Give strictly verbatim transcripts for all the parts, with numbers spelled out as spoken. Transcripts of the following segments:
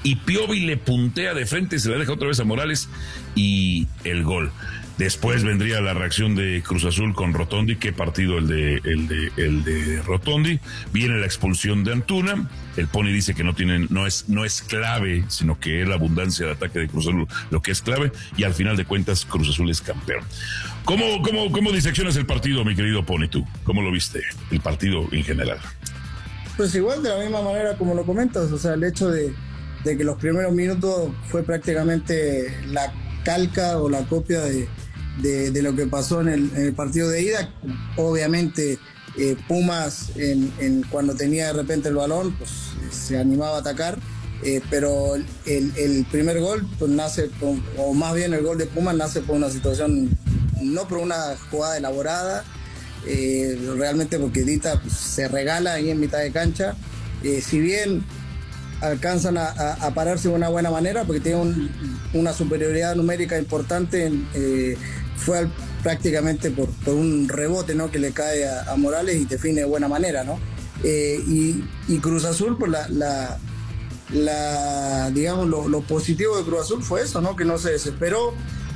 y Piovi le puntea de frente, se la deja otra vez a Morales y el gol. Después vendría la reacción de Cruz Azul con Rotondi. Qué partido el de, el de, el de Rotondi. Viene la expulsión de Antuna. El Pony dice que no tienen, no es, no es clave, sino que es la abundancia de ataque de Cruz Azul lo que es clave. Y al final de cuentas, Cruz Azul es campeón. ¿Cómo, cómo, cómo diseccionas el partido, mi querido Pony, tú? ¿Cómo lo viste, el partido en general? Pues igual, de la misma manera como lo comentas. O sea, el hecho de, de que los primeros minutos fue prácticamente la calca o la copia de De, de lo que pasó en el, en el partido de ida. Obviamente eh, Pumas en, en cuando tenía de repente el balón pues se animaba a atacar, eh, pero el, el primer gol pues nace con, o más bien el gol de Pumas nace por una situación, no por una jugada elaborada, eh, realmente porque Dita pues, se regala ahí en mitad de cancha. Eh, si bien alcanzan a, a, a pararse de una buena manera porque tienen un, una superioridad numérica importante, en, eh, fue al, prácticamente por, por un rebote, ¿no?, que le cae a, a Morales y define de buena manera, ¿no? Eh, y, y Cruz Azul, pues la, la, la digamos, lo, lo positivo de Cruz Azul fue eso, ¿no?, que no se desesperó.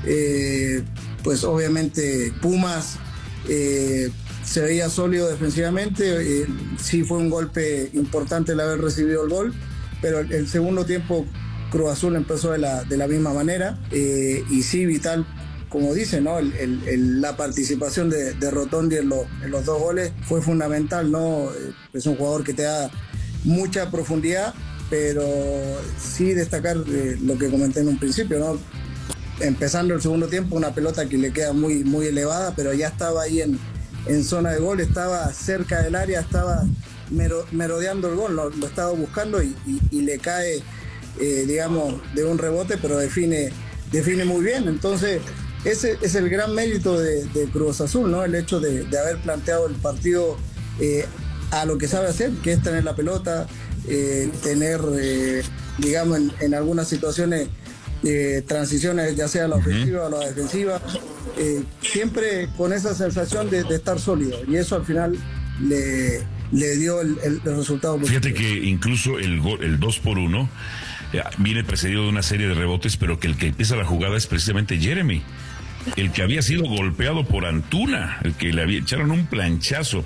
Eh, pues obviamente Pumas eh, se veía sólido defensivamente, eh, sí fue un golpe importante el haber recibido el gol, pero el, el segundo tiempo Cruz Azul empezó de la, de la misma manera, eh, y sí, vital, como dice, ¿no? El, el, el, la participación de, de Rotondi en, lo, en los dos goles fue fundamental, ¿no? Es un jugador que te da mucha profundidad, pero sí destacar eh, lo que comenté en un principio, ¿no? Empezando el segundo tiempo, una pelota que le queda muy, muy elevada, pero ya estaba ahí en, en zona de gol, estaba cerca del área, estaba mero, merodeando el gol, lo, lo estaba buscando y, y, y le cae, eh, digamos, de un rebote, pero define, define muy bien. Entonces, ese es el gran mérito de, de Cruz Azul, ¿no? El hecho de, de haber planteado el partido eh, a lo que sabe hacer, que es tener la pelota, eh, tener, eh, digamos, en, en algunas situaciones eh, transiciones, ya sea a la ofensiva o a la defensiva, eh, siempre con esa sensación de, de estar sólido, y eso al final le, le dio el, el, el resultado. Fíjate que incluso el, gol, el dos por uno eh, viene precedido de una serie de rebotes, pero que el que empieza la jugada es precisamente Jeremy, el que había sido golpeado por Antuna, el que le había echaron un planchazo.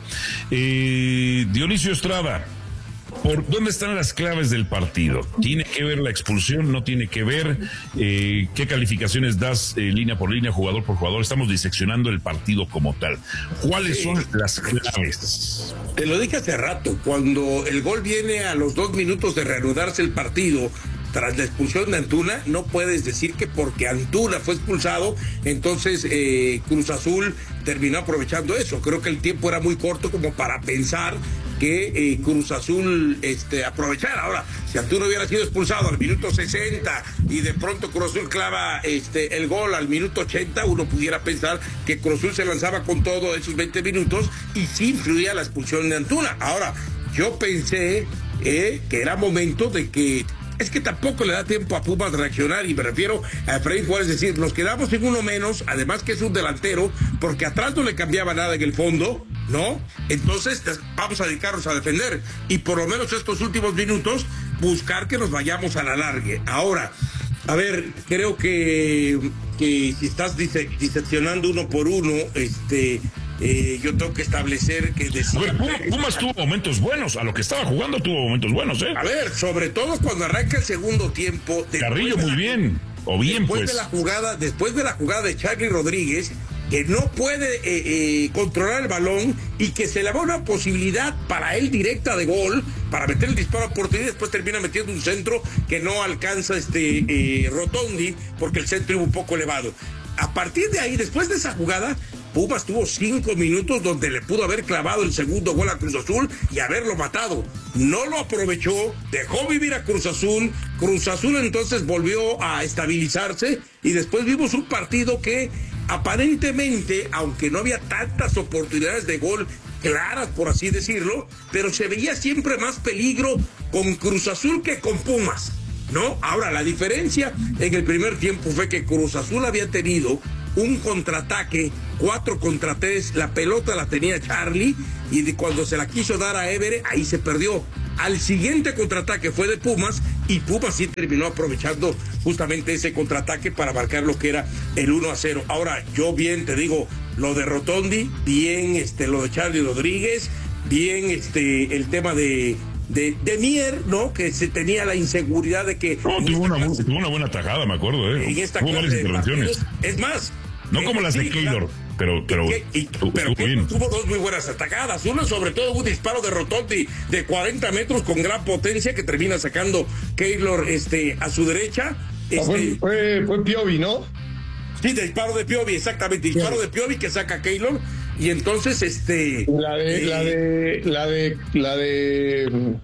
Eh, Dionisio Estrada, ¿por dónde están las claves del partido? ¿Tiene que ver la expulsión? ¿No tiene que ver? Eh, ¿Qué calificaciones das eh, línea por línea, jugador por jugador? Estamos diseccionando el partido como tal. ¿Cuáles son las claves? Te lo dije hace rato, cuando el gol viene a los dos minutos de reanudarse el partido, tras la expulsión de Antuna, no puedes decir que porque Antuna fue expulsado, entonces eh, Cruz Azul terminó aprovechando eso. Creo que el tiempo era muy corto como para pensar que eh, Cruz Azul este, aprovechara. Ahora, si Antuna hubiera sido expulsado al minuto sesenta y de pronto Cruz Azul clava este, el gol al minuto ochenta, uno pudiera pensar que Cruz Azul se lanzaba con todo esos veinte minutos y sí influía la expulsión de Antuna. Ahora, yo pensé eh, que era momento de que es que tampoco le da tiempo a Pumas reaccionar, y me refiero a Efraín Juárez, decir, nos quedamos en uno menos, además que es un delantero, porque atrás no le cambiaba nada en el fondo, ¿no? Entonces vamos a dedicarnos a defender, y por lo menos estos últimos minutos buscar que nos vayamos a la largue. Ahora, a ver, creo que, que si estás dise diseccionando uno por uno, este... Eh, yo tengo que establecer que decir... A ver, Pumas, Pumas tuvo momentos buenos, a lo que estaba jugando tuvo momentos buenos, ¿eh? A ver, sobre todo cuando arranca el segundo tiempo... Carrillo muy la, bien, o bien después pues. De la jugada, después de la jugada de Charly Rodríguez, que no puede eh, eh, controlar el balón y que se le va una posibilidad para él directa de gol, para meter el disparo a portería, y después termina metiendo un centro que no alcanza este eh, Rotondi, porque el centro iba un poco elevado. A partir de ahí, después de esa jugada, Pumas tuvo cinco minutos donde le pudo haber clavado el segundo gol a Cruz Azul y haberlo matado. No lo aprovechó, dejó vivir a Cruz Azul. Cruz Azul entonces volvió a estabilizarse y después vimos un partido que aparentemente, aunque no había tantas oportunidades de gol claras, por así decirlo, pero se veía siempre más peligro con Cruz Azul que con Pumas, ¿no? Ahora, la diferencia en el primer tiempo fue que Cruz Azul había tenido un contraataque, cuatro contra tres, la pelota la tenía Charly, y de cuando se la quiso dar a Évere, ahí se perdió. Al siguiente contraataque fue de Pumas, y Pumas sí terminó aprovechando justamente ese contraataque para marcar lo que era el uno a cero. Ahora, yo bien te digo, lo de Rotondi, bien este, lo de Charlie Rodríguez, bien este, el tema de... De, de Mier, ¿no? Que se tenía la inseguridad de que... No, tuvo una, clase, tuvo una buena tajada, me acuerdo, ¿eh? En esta tuvo varias intervenciones. Partidos, es más... No como las de Keylor, pero... pero, y, y, pero bien. Tuvo dos muy buenas atacadas. Uno, sobre todo, un disparo de Rotondi de cuarenta metros con gran potencia que termina sacando Keylor este, a su derecha. Este, fue, fue, fue Piovi, ¿no? Sí, disparo de Piovi, exactamente. Disparo de Piovi que saca Keylor. Y entonces, este... La de, eh, la de, la de, la de...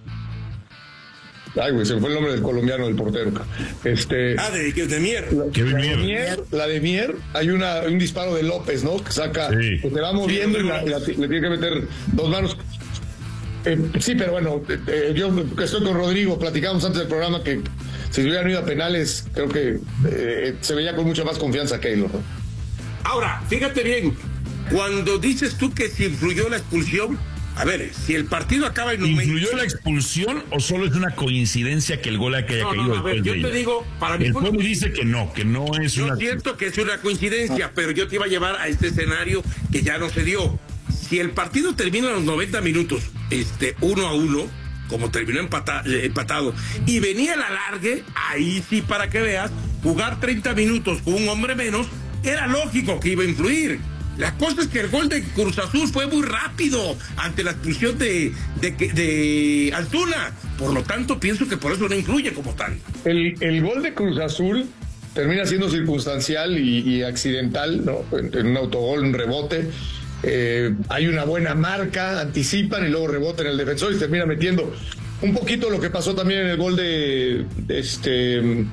Ay, güey, se me fue el nombre del colombiano, del portero. Este... Ah, de, de Mier. La, la, de Mier. La de Mier, hay una, un disparo de López, ¿no? Que saca, sí. que te va moviendo sí, y la, la, le tiene que meter dos manos. Eh, sí, pero bueno, eh, yo estoy con Rodrigo, platicamos antes del programa que si se hubieran ido a penales, creo que eh, se veía con mucha más confianza Keylor, ¿no? Ahora, fíjate bien, cuando dices tú que si influyó la expulsión, a ver, si el partido acaba en noventa... ¿Influyó la expulsión o solo es una coincidencia que el gol haya no, caído no, a ver, después yo de te ella? digo, para mí... El pueblo dice que no, que no es yo una... Yo siento que es una coincidencia, ah. pero yo te iba a llevar a este escenario que ya no se dio. Si el partido termina en los noventa minutos, este, uno a uno, como terminó empata, eh, empatado, y venía el alargue, ahí sí, para que veas, jugar treinta minutos con un hombre menos, era lógico que iba a influir. La cosa es que el gol de Cruz Azul fue muy rápido ante la expulsión de, de, de Antuna. Por lo tanto, pienso que por eso no influye como tal. El, el gol de Cruz Azul termina siendo circunstancial y, y accidental, ¿no? En, en un autogol, un rebote. Eh, hay una buena marca, anticipan y luego rebotan el defensor y termina metiendo un poquito lo que pasó también en el gol de, de este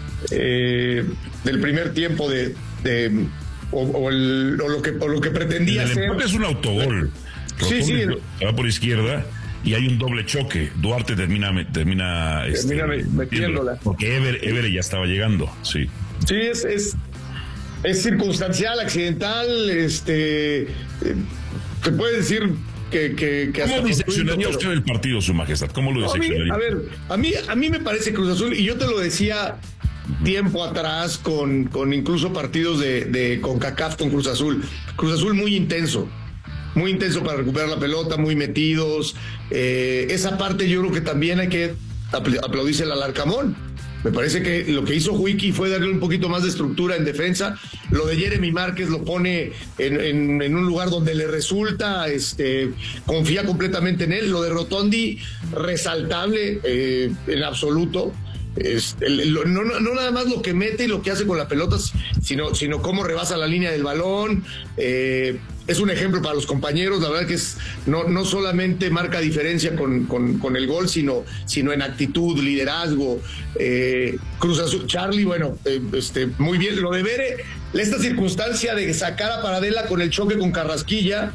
eh, del primer tiempo de... de O, o, el, o, lo que, o lo que pretendía el hacer. Es un autogol. Sí, sí. Va por izquierda y hay un doble choque. Duarte termina termina, termina este, metiéndola. Porque Ever, Ever ya estaba llegando. Sí. Sí, es, es, es circunstancial, accidental. Este. Se puede decir que. que, que ¿Cómo diseccionaría usted el partido, Su Majestad? ¿Cómo lo diseccionaría? No, a, mí, a ver, a mí, a mí me parece Cruz Azul, y yo te lo decía tiempo atrás con, con incluso partidos de, de CONCACAF con Cruz Azul. Cruz Azul muy intenso, muy intenso para recuperar la pelota, muy metidos. Eh, esa parte yo creo que también hay que aplaudirse al Alarcamón. Me parece que lo que hizo Huiki fue darle un poquito más de estructura en defensa. Lo de Jeremy Márquez lo pone en, en, en un lugar donde le resulta, este, confía completamente en él. Lo de Rotondi, resaltable eh, en absoluto. Es, el, el, no, no nada más lo que mete y lo que hace con la pelota, sino, sino cómo rebasa la línea del balón. Eh, es un ejemplo para los compañeros. La verdad que es no, no solamente marca diferencia con, con, con el gol, sino, sino en actitud, liderazgo. Eh, Cruz Azul, Charlie, bueno, eh, este, muy bien. Lo de Bere, esta circunstancia de sacar a Paradela con el choque con Carrasquilla,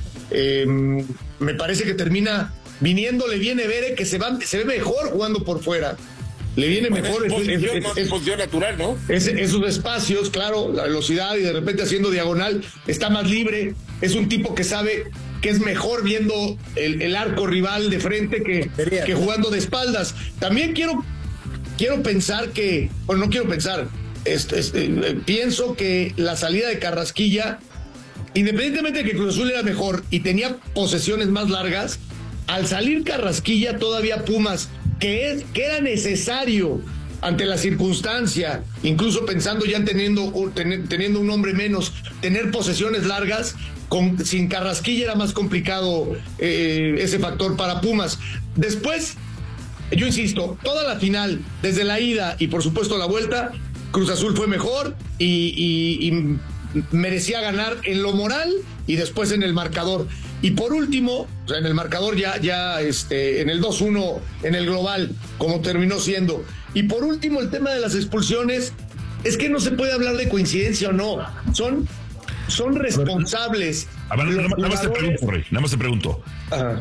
eh, me parece que termina viniéndole bien Bere, que se, va, se ve mejor jugando por fuera. Le viene bueno, mejor es, es, posición, es, es, es, posición natural, ¿no? Es, esos espacios, claro, la velocidad y de repente haciendo diagonal, está más libre. Es un tipo que sabe que es mejor viendo el, el arco rival de frente que, que jugando de espaldas. También quiero, quiero pensar que, bueno, no quiero pensar, este, este, pienso que la salida de Carrasquilla, independientemente de que Cruz Azul era mejor y tenía posesiones más largas, al salir Carrasquilla todavía Pumas, que, es, que era necesario ante la circunstancia, incluso pensando ya teniendo, ten, teniendo un hombre menos, tener posesiones largas, con, sin Carrasquilla era más complicado eh, ese factor para Pumas. Después, yo insisto, toda la final, desde la ida y por supuesto la vuelta, Cruz Azul fue mejor y, y, y merecía ganar en lo moral y después en el marcador. Y por último, o sea, en el marcador ya, ya este, en el dos uno, en el global, como terminó siendo. Y por último, el tema de las expulsiones, es que no se puede hablar de coincidencia o no. Son, son responsables. A ver, nada, nada más te pregunto, Rey, nada más te pregunto. Ajá.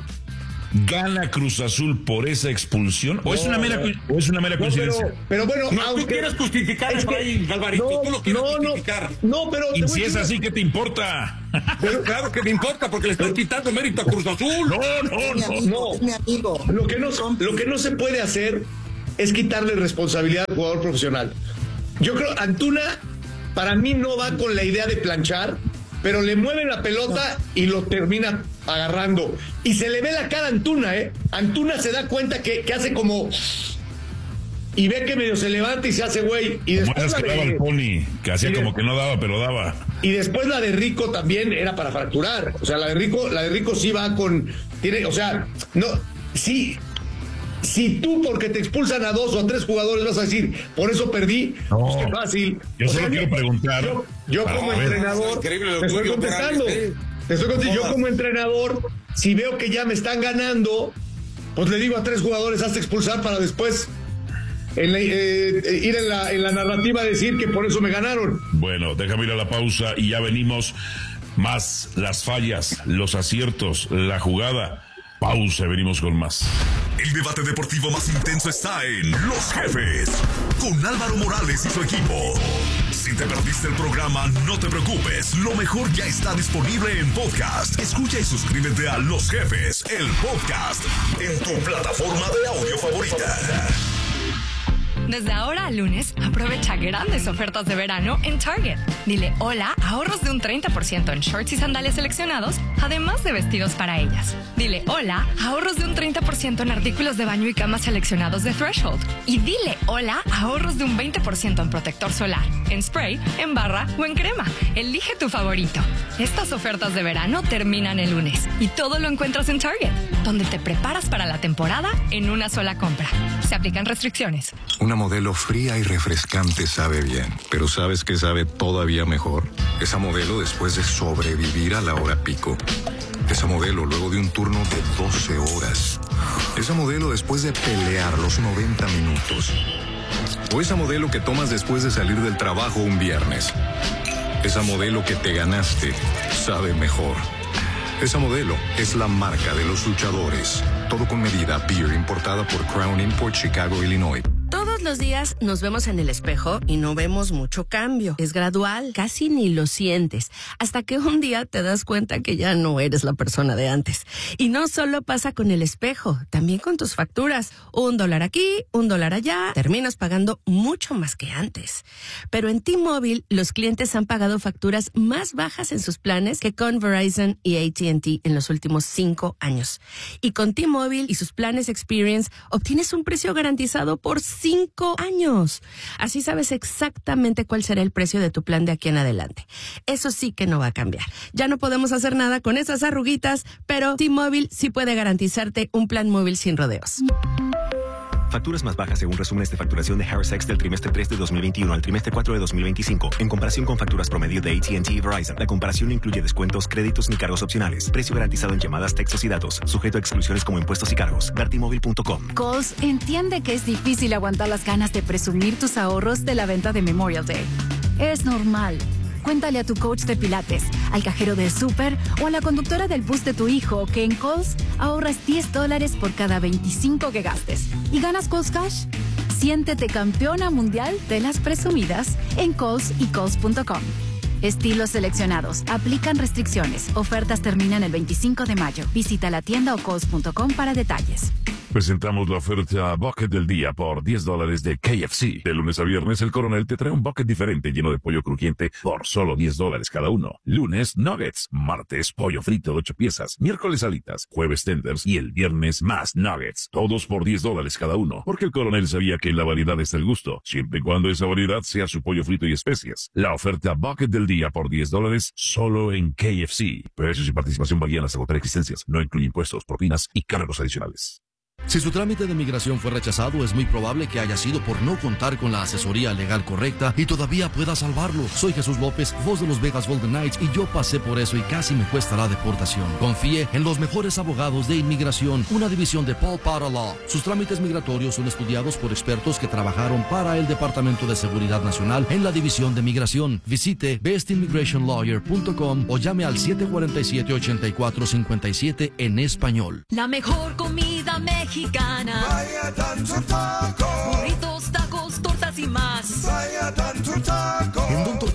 ¿Gana Cruz Azul por esa expulsión? ¿O, no, es, una mera, o es una mera coincidencia? No, pero, pero bueno, no, aunque, tú quieres justificar es que, ahí, Galvarito, no, tú lo quieres no, justificar. No, no, pero... Y si es así, ¿qué te importa? Pero claro que me importa, porque le estoy quitando mérito a Cruz Azul. No, no, no. No, no. Lo que no, lo que no se puede hacer es quitarle responsabilidad al jugador profesional. Yo creo Antuna para mí no va con la idea de planchar, pero le mueve la pelota y lo termina agarrando. Y se le ve la cara a Antuna, ¿eh? Antuna se da cuenta que, que hace como... Y ve que medio se levanta y se hace güey. Y después la que de... daba el Pony, que hacía como que no daba, pero daba. Y después la de Rico también era para fracturar. O sea, la de Rico, la de Rico sí va con... Tiene, o sea, no... Sí... Si tú, porque te expulsan a dos o a tres jugadores, vas a decir, por eso perdí, no, pues qué fácil. Yo solo sea, quiero preguntar. Yo, yo como ver. entrenador, te estoy contestando. Te estoy contestando. Yo como entrenador, si veo que ya me están ganando, pues le digo a tres jugadores, hazte expulsar para después en la, eh, ir en la, en la narrativa a decir que por eso me ganaron. Bueno, déjame ir a la pausa y ya venimos. Más las fallas, los aciertos, la jugada. Pausa, venimos con más. El debate deportivo más intenso está en Los Jefes, con Álvaro Morales y su equipo. Si te perdiste el programa, no te preocupes. Lo mejor ya está disponible en podcast. Escucha y suscríbete a Los Jefes, el podcast, en tu plataforma de audio favorita. Desde ahora al lunes, aprovecha grandes ofertas de verano en Target. Dile hola, ahorros de un treinta por ciento en shorts y sandalias seleccionados, además de vestidos para ellas. Dile hola, ahorros de un treinta por ciento en artículos de baño y cama seleccionados de Threshold. Y dile hola, ahorros de un veinte por ciento en protector solar, en spray, en barra o en crema. Elige tu favorito. Estas ofertas de verano terminan el lunes y todo lo encuentras en Target, donde te preparas para la temporada en una sola compra. Se aplican restricciones. Una modelo fría y refrescante sabe bien, pero ¿sabes qué sabe todavía mejor? Esa modelo después de sobrevivir a la hora pico. Esa modelo luego de un turno de doce horas. Esa modelo después de pelear los noventa minutos. O esa modelo que tomas después de salir del trabajo un viernes. Esa modelo que te ganaste sabe mejor. Esa modelo es la marca de los luchadores. Todo con medida. Beer importada por Crown Import, Chicago, Illinois. Todos los días nos vemos en el espejo y no vemos mucho cambio. Es gradual, casi ni lo sientes, hasta que un día te das cuenta que ya no eres la persona de antes. Y no solo pasa con el espejo, también con tus facturas. Un dólar aquí, un dólar allá, terminas pagando mucho más que antes. Pero en T-Mobile, los clientes han pagado facturas más bajas en sus planes que con Verizon y A T and T en los últimos cinco años. Y con T-Mobile y sus planes Experience, obtienes un precio garantizado por cinco años. Así sabes exactamente cuál será el precio de tu plan de aquí en adelante. Eso sí que no va a cambiar. Ya no podemos hacer nada con esas arruguitas, pero T-Mobile sí puede garantizarte un plan móvil sin rodeos. Facturas más bajas según resúmenes de facturación de Harris X del trimestre tres de dos mil veintiuno al trimestre cuatro de dos mil veinticinco. En comparación con facturas promedio de A T and T y Verizon, la comparación no incluye descuentos, créditos ni cargos opcionales. Precio garantizado en llamadas, textos y datos. Sujeto a exclusiones como impuestos y cargos. ver t mobile punto com. Kohl's entiende que es difícil aguantar las ganas de presumir tus ahorros de la venta de Memorial Day. Es normal. Cuéntale a tu coach de pilates, al cajero del súper o a la conductora del bus de tu hijo que en Kohl's ahorras diez dólares por cada veinticinco que gastes. ¿Y ganas Kohl's Cash? Siéntete campeona mundial de las presumidas en Kohl's y Kohl's punto com. Estilos seleccionados. Aplican restricciones. Ofertas terminan el veinticinco de mayo. Visita la tienda o Kohl's punto com para detalles. Presentamos la oferta Bucket del día por diez dólares de K F C. De lunes a viernes, el Coronel te trae un bucket diferente lleno de pollo crujiente por solo diez dólares cada uno. Lunes, nuggets. Martes, pollo frito de ocho piezas. Miércoles, alitas. Jueves, tenders. Y el viernes, más nuggets. Todos por diez dólares cada uno. Porque el Coronel sabía que en la variedad está el gusto, siempre y cuando esa variedad sea su pollo frito y especias. La oferta Bucket del día por diez dólares solo en K F C. Precios y participación varían hasta agotar existencias. No incluye impuestos, propinas y cargos adicionales. Si su trámite de migración fue rechazado, es muy probable que haya sido por no contar con la asesoría legal correcta y todavía pueda salvarlo. Soy Jesús López, voz de los Vegas Golden Knights, y yo pasé por eso y casi me cuesta la deportación. Confíe en los mejores abogados de inmigración, una división de Paul Potter Law. Sus trámites migratorios son estudiados por expertos que trabajaron para el Departamento de Seguridad Nacional en la División de Migración. Visite best immigration lawyer punto com o llame al siete cuatro siete, ocho cuatro cinco siete en español. La mejor comida mexicana. Vaya tanto taco. Burritos, tacos, tortas y más. Vaya tanto taco. En Don Tortaco,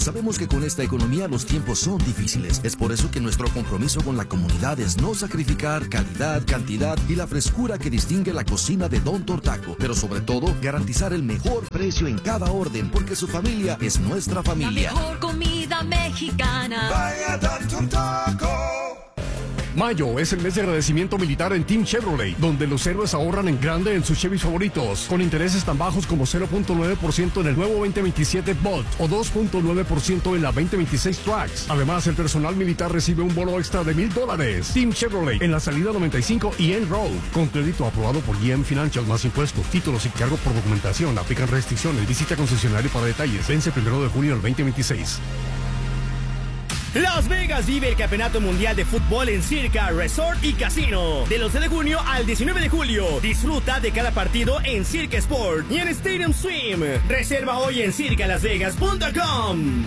Sabemos que con esta economía los tiempos son difíciles. Es por eso que nuestro compromiso con la comunidad es no sacrificar calidad, cantidad y la frescura que distingue la cocina de Don Tortaco. Pero sobre todo, garantizar el mejor precio en cada orden, porque su familia es nuestra familia. La mejor comida mexicana. Vaya Don Tortaco. Mayo es el mes de agradecimiento militar en Team Chevrolet, donde los héroes ahorran en grande en sus Chevys favoritos, con intereses tan bajos como cero punto nueve por ciento en el nuevo veinte veintisiete Bolt o dos punto nueve por ciento en la veinte veintiséis Trax. Además, el personal militar recibe un bono extra de mil dólares. Team Chevrolet en la salida noventa y cinco y en Road, con crédito aprobado por G M Financial más impuestos, títulos y cargo por documentación. Aplican restricciones. Visita concesionario para detalles. Vence primero de junio del veinte veintiséis. Las Vegas vive el Campeonato Mundial de Fútbol en Circa, Resort y Casino. Del once de junio al diecinueve de julio. Disfruta de cada partido en Circa Sport y en Stadium Swim. Reserva hoy en circa las vegas punto com.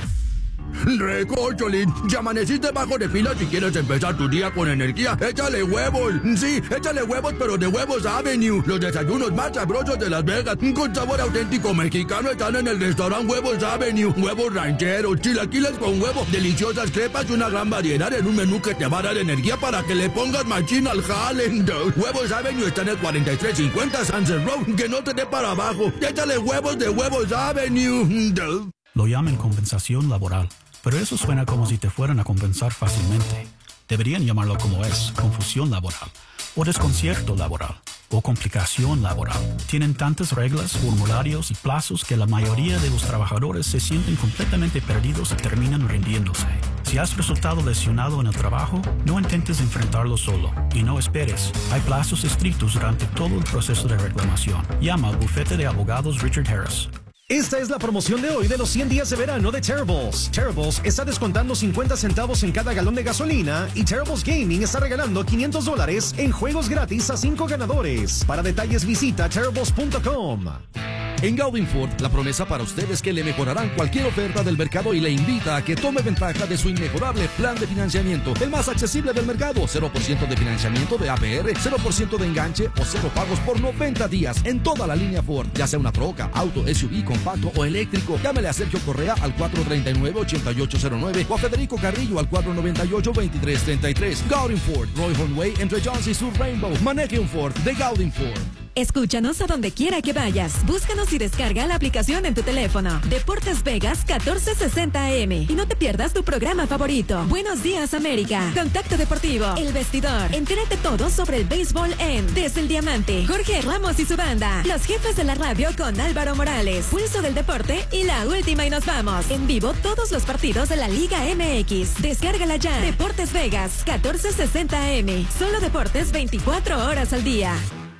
Recócholín, ya amaneciste bajo de pila si quieres empezar tu día con energía. Échale huevos, sí, échale huevos, pero de Huevos Avenue. Los desayunos más sabrosos de Las Vegas, con sabor auténtico mexicano, están en el restaurante Huevos Avenue. Huevos rancheros, chilaquiles con huevo, deliciosas crepas y una gran variedad en un menú que te va a dar energía para que le pongas machín al jale. Huevos Avenue está en el cuarenta y tres cincuenta Sunset Road, que no te dé para abajo. Échale huevos de Huevos Avenue. Lo llaman compensación laboral, pero eso suena como si te fueran a compensar fácilmente. Deberían llamarlo como es, confusión laboral, o desconcierto laboral, o complicación laboral. Tienen tantas reglas, formularios y plazos que la mayoría de los trabajadores se sienten completamente perdidos y terminan rindiéndose. Si has resultado lesionado en el trabajo, no intentes enfrentarlo solo y no esperes. Hay plazos estrictos durante todo el proceso de reclamación. Llama al bufete de abogados Richard Harris. Esta es la promoción de hoy de los cien días de verano de Terribles. Terribles está descontando cincuenta centavos en cada galón de gasolina y Terribles Gaming está regalando quinientos dólares en juegos gratis a cinco ganadores. Para detalles visita terribles punto com. En Gaudin Ford, la promesa para usted es que le mejorarán cualquier oferta del mercado y le invita a que tome ventaja de su inmejorable plan de financiamiento, el más accesible del mercado. cero por ciento de financiamiento de A P R, cero por ciento de enganche o cero pagos por noventa días en toda la línea Ford, ya sea una troca, auto, S U V, compacto o eléctrico. Llámele a Sergio Correa al cuatro tres nueve, ocho ocho cero nueve o a Federico Carrillo al cuatro nueve ocho, dos tres tres tres. Gaudin Ford, Roy Way entre Jones y Sur Rainbow. Maneje un Ford de Gaudin Ford. Escúchanos a donde quiera que vayas. Búscanos y descarga la aplicación en tu teléfono. Deportes Vegas catorce sesenta A M. Y no te pierdas tu programa favorito. Buenos Días América. Contacto Deportivo. El Vestidor. Entérate todo sobre el béisbol en Desde el Diamante. Jorge Ramos y su banda. Los jefes de la radio con Álvaro Morales. Pulso del deporte y la última y nos vamos. En vivo todos los partidos de la Liga M X. Descárgala ya. Deportes Vegas catorce sesenta A M. Solo deportes veinticuatro horas al día.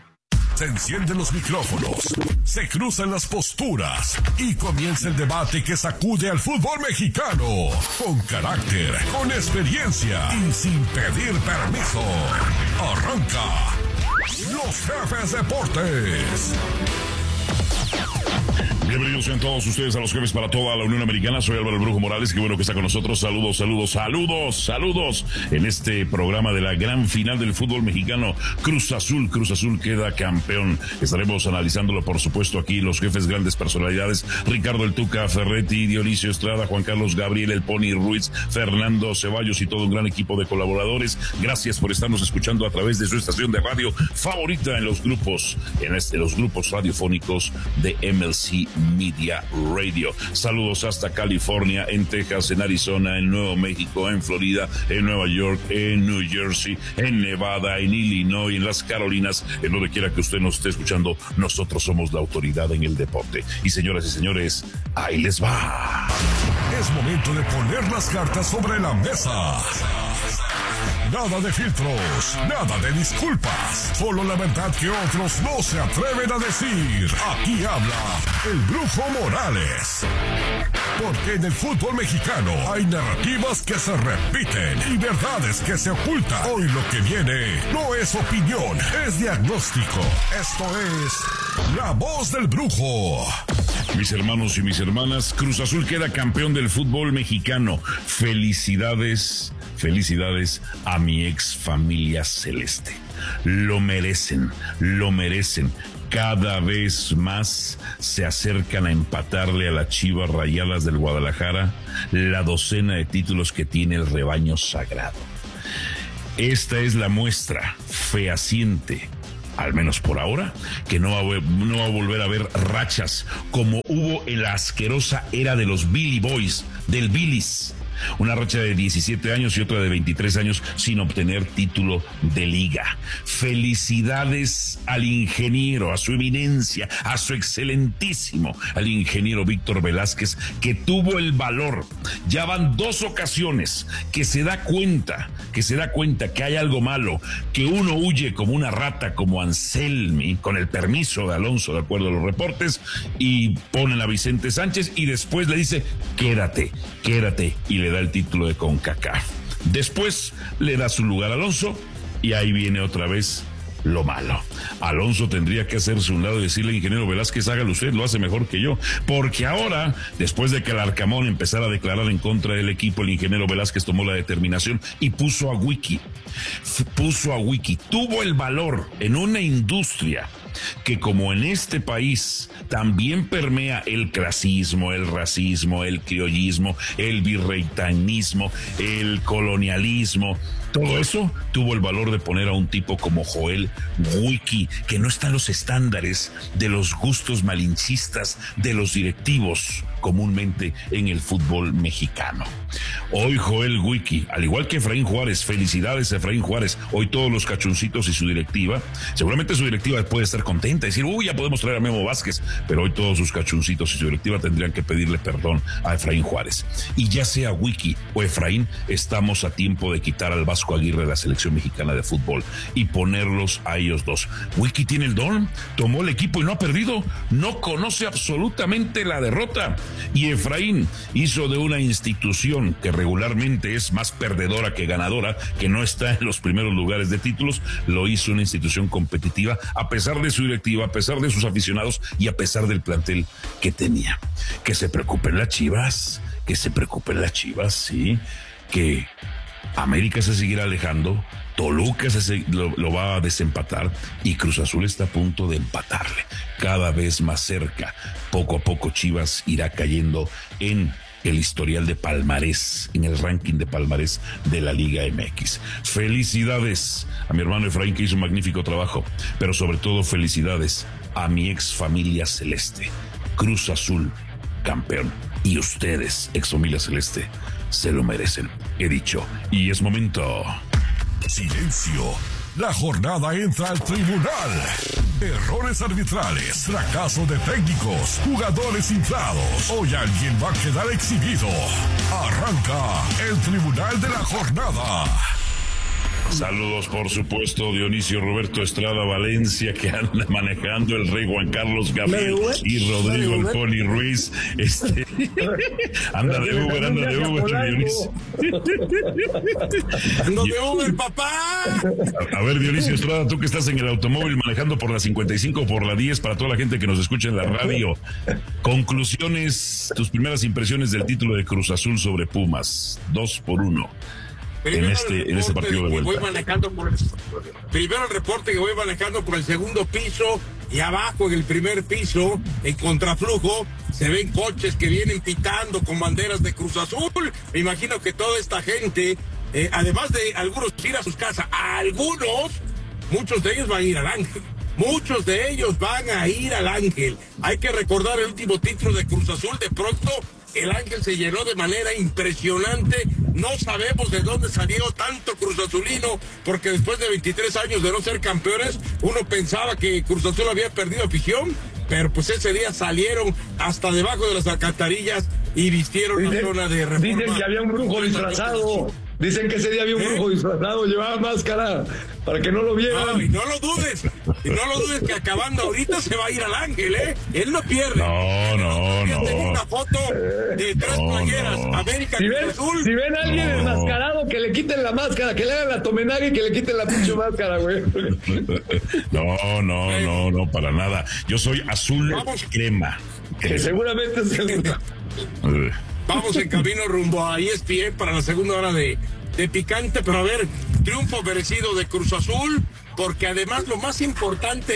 Se encienden los micrófonos, se cruzan las posturas y comienza el debate que sacude al fútbol mexicano. Con carácter, con experiencia y sin pedir permiso. Arranca Los Jefes Deportes. Bienvenidos sean todos ustedes a Los Jefes para toda la Unión Americana. Soy Álvaro el Brujo Morales, qué bueno que está con nosotros. Saludos, saludos, saludos, saludos en este programa de la gran final del fútbol mexicano. Cruz Azul, Cruz Azul queda campeón. Estaremos analizándolo, por supuesto, aquí los jefes, grandes personalidades. Ricardo El Tuca Ferretti, Dionisio Estrada, Juan Carlos Gabriel, El Pony Ruiz, Fernando Ceballos y todo un gran equipo de colaboradores. Gracias por estarnos escuchando a través de su estación de radio favorita en los grupos, en este, los grupos radiofónicos de M L C Media Radio. Saludos hasta California, en Texas, en Arizona, en Nuevo México, en Florida, en Nueva York, en New Jersey, en Nevada, en Illinois, en las Carolinas, en donde quiera que usted nos esté escuchando. Nosotros somos la autoridad en el deporte. Y señoras y señores, ahí les va. Es momento de poner las cartas sobre la mesa. Nada de filtros, nada de disculpas, solo la verdad que otros no se atreven a decir. Aquí habla el Brujo Morales. Porque en el fútbol mexicano hay narrativas que se repiten y verdades que se ocultan. Hoy lo que viene no es opinión, es diagnóstico. Esto es La Voz del Brujo. Mis hermanos y mis hermanas, Cruz Azul queda campeón del fútbol mexicano. Felicidades, felicidades a mi ex familia celeste. Lo merecen, lo merecen. cada vez más se acercan a empatarle a las Chivas Rayadas del Guadalajara la docena de títulos que tiene el rebaño sagrado. Esta es la muestra fehaciente, al menos por ahora, que no va, a, no va a volver a haber rachas como hubo en la asquerosa era de los Billy Boys, del Billys. Una racha de diecisiete años y otra de veintitrés años sin obtener título de liga. Felicidades al ingeniero, a su eminencia, a su excelentísimo, al ingeniero Víctor Velázquez, que tuvo el valor. Ya van dos ocasiones que se da cuenta, que se da cuenta que hay algo malo, que uno huye como una rata, como Anselmi, con el permiso de Alonso, de acuerdo a los reportes, y ponen a Vicente Sánchez y después le dice, quédate, quédate, y le da el título de CONCACAF. Después le da su lugar a Alonso y ahí viene otra vez lo malo. Alonso tendría que hacerse un lado y decirle, ingeniero Velázquez, hágalo usted, lo hace mejor que yo, porque ahora, después de que el Arcamón empezara a declarar en contra del equipo, el ingeniero Velázquez tomó la determinación y puso a Wiki, puso a Wiki, tuvo el valor en una industria que, como en este país también permea el clasismo, el racismo, el criollismo, el virreitanismo, el colonialismo, todo eso tuvo el valor de poner a un tipo como Joel Wiki, que no está en los estándares de los gustos malinchistas de los directivos comúnmente en el fútbol mexicano. Hoy Joel Wiki, al igual que Efraín Juárez, felicidades a Efraín Juárez, hoy todos los cachoncitos y su directiva, seguramente su directiva puede estar contenta y decir, uy, ya podemos traer a Memo Vázquez, pero hoy todos sus cachoncitos y su directiva tendrían que pedirle perdón a Efraín Juárez. Y ya sea Wiki o Efraín, estamos a tiempo de quitar al Vasco Aguirre de la selección mexicana de fútbol y ponerlos a ellos dos. Wiki tiene el don, tomó el equipo y no ha perdido, no conoce absolutamente la derrota. Y Efraín hizo de una institución que regularmente es más perdedora que ganadora, que no está en los primeros lugares de títulos, lo hizo una institución competitiva a pesar de su directiva, a pesar de sus aficionados y a pesar del plantel que tenía. Que se preocupen las Chivas, que se preocupen las Chivas, sí, que América se seguirá alejando, Toluca se, lo, lo va a desempatar y Cruz Azul está a punto de empatarle, cada vez más cerca. Poco a poco Chivas irá cayendo en el historial de palmarés, en el ranking de palmarés de la Liga M X. Felicidades a mi hermano Efraín, que hizo un magnífico trabajo, pero sobre todo felicidades a mi ex familia celeste. Cruz Azul, campeón. Y ustedes, ex familia celeste, se lo merecen. He dicho, y es momento. Silencio. La jornada entra al tribunal. Errores arbitrales, fracaso de técnicos, jugadores inflados. Hoy alguien va a quedar exhibido. Arranca el tribunal de la jornada. Saludos, por supuesto, Dionisio Roberto Estrada Valencia, que anda manejando, el rey Juan Carlos Gabriel y Rodrigo El Poli Ruiz. Este, anda de Uber, anda de Uber, Dionisio. ¡Ando de Uber, papá! A, a ver, Dionisio Estrada, tú que estás en el automóvil manejando por la cincuenta y cinco, por la diez, para toda la gente que nos escucha en la radio. Conclusiones, tus primeras impresiones del título de Cruz Azul sobre Pumas, dos por uno. Primero en este, en este partido de vuelta. Voy manejando por el, primero el reporte que voy manejando por el segundo piso y abajo en el primer piso, en contraflujo, se ven coches que vienen pitando con banderas de Cruz Azul. Me imagino que toda esta gente, eh, además de algunos ir a sus casas, a algunos, muchos de ellos van a ir al Ángel. Muchos de ellos van a ir al Ángel. Hay que recordar el último título de Cruz Azul. De pronto el Ángel se llenó de manera impresionante. No sabemos de dónde salió tanto Cruz Azulino, porque después de veintitrés años de no ser campeones, uno pensaba que Cruz Azul había perdido afición, pero pues ese día salieron hasta debajo de las alcantarillas y vistieron la zona de Reforma. Dicen que había un brujo disfrazado. Dicen que ese día había un brujo ¿Eh? disfrazado, llevaba máscara para que no lo vieran. No, y no lo dudes, y no lo dudes que acabando ahorita se va a ir al Ángel, ¿eh? Él no pierde. No, no, no. Tengo una foto de tres no, playeras, no. América si Cruz ven, Azul. Si ven a alguien no. enmascarado, que le quiten la máscara, que le hagan la tomenaga y que le quiten la pinche máscara, güey. No, no, no, no, para nada. Yo soy azul Vamos. crema. Que seguramente es el... Vamos en camino rumbo a E S P N para la segunda hora de, de Picante, pero a ver, triunfo merecido de Cruz Azul, porque además lo más importante es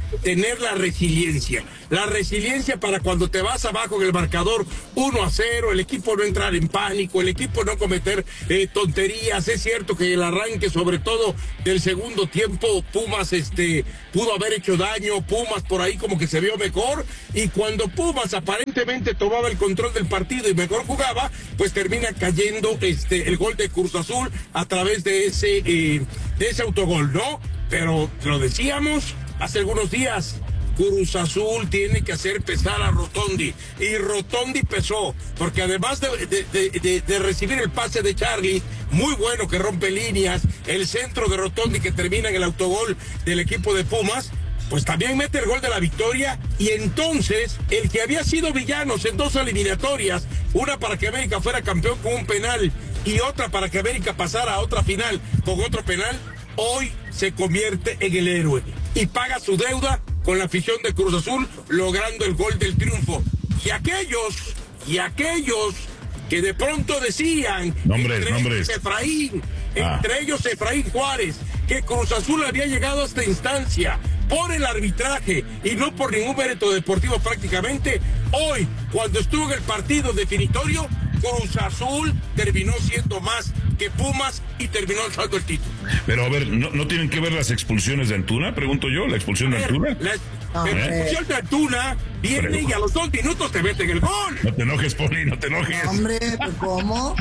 tener la resiliencia. La resiliencia para cuando te vas abajo en el marcador uno a cero, el equipo no entrar en pánico, el equipo no cometer eh, tonterías. Es cierto que el arranque, sobre todo del segundo tiempo, Pumas este, pudo haber hecho daño, Pumas por ahí como que se vio mejor, y cuando Pumas aparentemente tomaba el control del partido y mejor jugaba, pues termina cayendo este, el gol de Cruz Azul a través de ese, eh, de ese autogol, ¿no? Pero lo decíamos hace algunos días, Cruz Azul tiene que hacer pesar a Rotondi, y Rotondi pesó, porque además de, de, de, de, de recibir el pase de Charlie, muy bueno que rompe líneas, el centro de Rotondi que termina en el autogol del equipo de Pumas, pues también mete el gol de la victoria, y entonces el que había sido villanos en dos eliminatorias, una para que América fuera campeón con un penal y otra para que América pasara a otra final con otro penal, hoy se convierte en el héroe y paga su deuda con la afición de Cruz Azul, logrando el gol del triunfo. Y aquellos, y aquellos que de pronto decían, nombres, entre nombres. ellos Efraín, Ah. entre ellos Efraín Juárez, que Cruz Azul había llegado a esta instancia por el arbitraje y no por ningún mérito deportivo prácticamente, hoy, cuando estuvo en el partido definitorio, Cruz Azul terminó siendo más que Pumas y terminó alzando el título. Pero a ver, ¿no, no tienen que ver las expulsiones de Antuna? Pregunto yo, ¿la expulsión de Antuna? La, Ah, la ¿eh? expulsión de Antuna viene Pero- y a los dos minutos te meten el gol. No te enojes, Poli, no te enojes. Hombre, ¿cómo?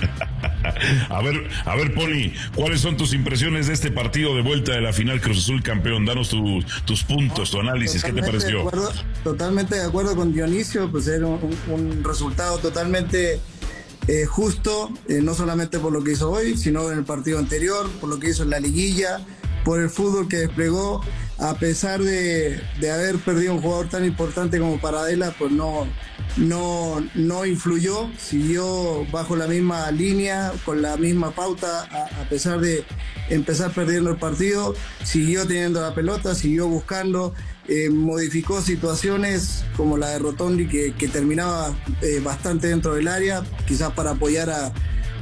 A ver, a ver, Poli, ¿cuáles son tus impresiones de este partido de vuelta de la final Cruz Azul campeón? Danos tu- tus puntos, tu análisis, ¿qué te Totalmente de pareció? acuerdo- totalmente de acuerdo con Dionisio, pues era un, un resultado totalmente eh, justo, eh, no solamente por lo que hizo hoy, sino en el partido anterior, por lo que hizo en la liguilla, por el fútbol que desplegó, a pesar de, de haber perdido un jugador tan importante como Paradela, pues no, no, no influyó, siguió bajo la misma línea, con la misma pauta, a, a pesar de empezar perdiendo el partido, siguió teniendo la pelota, siguió buscando, eh, modificó situaciones como la de Rotondi que, que terminaba eh, bastante dentro del área, quizás para apoyar a,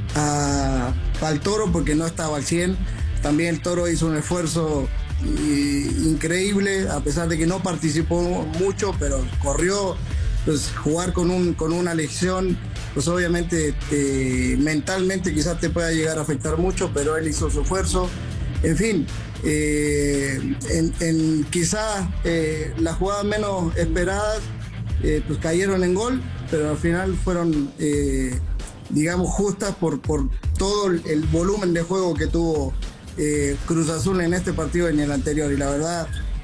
a- al Toro porque no estaba al cien. También el Toro hizo un esfuerzo eh, increíble, a pesar de que no participó mucho, pero corrió. Pues jugar con un con una lesión, pues obviamente eh, mentalmente quizás te pueda llegar a afectar mucho, pero él hizo su esfuerzo. En fin, eh, en, en quizás eh, las jugadas menos esperadas eh, pues cayeron en gol, pero al final fueron eh, digamos justas por, por todo el, el volumen de juego que tuvo eh, Cruz Azul en este partido y en el anterior, y la verdad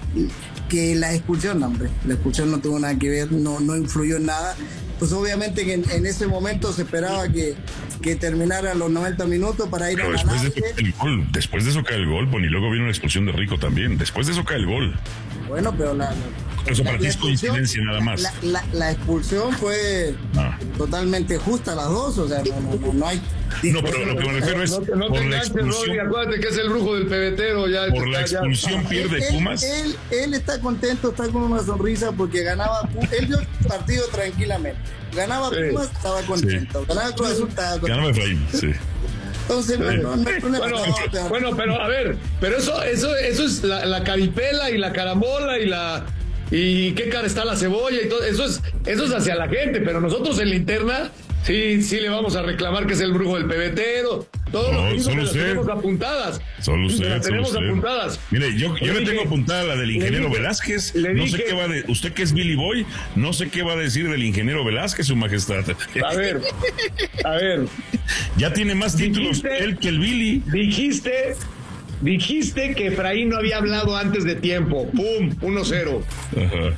que la expulsión, hombre, la expulsión no tuvo nada que ver, no, no influyó en nada. Pues obviamente que en, en ese momento se esperaba que, que terminara los noventa minutos para ir Pero a después ganar. de, eso cae el gol, después de eso cae el gol, Poli, y luego viene una expulsión de Rico también. Después de eso cae el gol. Bueno, pero la, Eso la- para ti la es expulsión- coincidencia nada más. La, la- la expulsión fue Ah. totalmente justa las dos, o sea, no, no, no, no hay. No, pero lo que me refiero es No te, no por te la enganches, Rodri, expulsión. acuérdate que es el brujo del pebetero. Ya, Por la ya- ya- expulsión pierde él, Pumas. Él, él está contento, está con una sonrisa porque ganaba. Pu- Él vio el partido tranquilamente. Ganaba Sí. Pumas, estaba contento. Ganaba Cruz Azul, estaba contento. Ganaba Efraín, sí. Entonces, no, no, no, no, Bueno, no, pero- bueno, pero a ver, pero eso, eso, eso es la, la caripela y la carambola y la y qué cara está la cebolla y todo, eso es, eso es hacia la gente, pero nosotros en la interna sí, sí le vamos a reclamar que es el brujo del pebetero. Todos No, los mismos solo las usted. tenemos apuntadas. Solo usted, Las solo tenemos usted. apuntadas. Mire, yo, yo Le le dije- tengo apuntada la del le ingeniero dije- Velázquez. le No sé dije- qué va de. Usted que es Billy Boy, no sé qué va a decir del ingeniero Velázquez, su majestad. A ver, a ver. Ya tiene más títulos Dijiste- él que el Billy. Dijiste, dijiste que Efraín no había hablado antes de tiempo. ¡Pum! uno cero. Ajá.